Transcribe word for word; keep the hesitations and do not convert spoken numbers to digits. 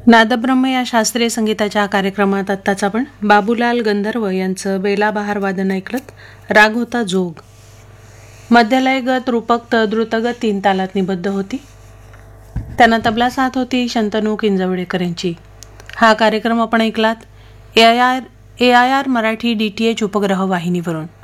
नादब्रह्म या शास्त्रीय संगीताच्या कार्यक्रमात आत्ताच आपण बाबूलाल गंधर्व यांचं बेला बहार वादन ऐकलत. राग होता जोग. मध्यलयगत, रूपक, द्रुतगत तीन तालात निबद्ध होती. त्यांना तबला साथ होती शंतनू किंजवडेकर यांची. हा कार्यक्रम आपण ऐकलात ए I R A I R Marathi D T H उपग्रह वाहिनीवरून.